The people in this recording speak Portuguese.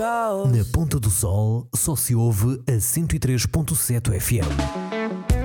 Na Ponta do Sol só se ouve a 103.7 FM.